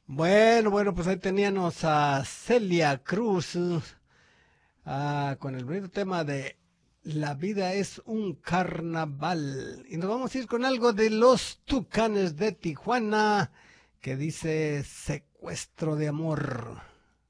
Bueno, pues ahí teníamos a Celia Cruz con el bonito tema de La vida es un carnaval. Y nos vamos a ir con algo de los Tucanes de Tijuana que dice Secuestro de amor.